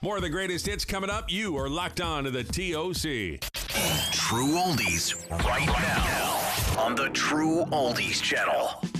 More of the greatest hits coming up. You are locked on to the TOC. True Oldies right now on the True Oldies channel.